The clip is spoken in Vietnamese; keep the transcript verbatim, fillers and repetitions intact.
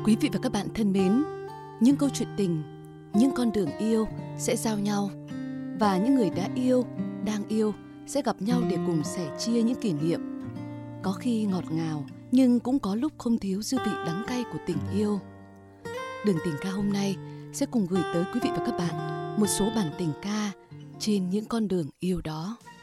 Quý vị và các bạn thân mến, những câu chuyện tình, những con đường yêu sẽ giao nhau, và những người đã yêu, đang yêu sẽ gặp nhau để cùng sẻ chia những kỷ niệm. Có khi ngọt ngào, nhưng cũng có lúc không thiếu dư vị đắng cay của tình yêu. Đường Tình Ca hôm nay sẽ cùng gửi tới quý vị và các bạn một số bản tình ca trên những con đường yêu đó.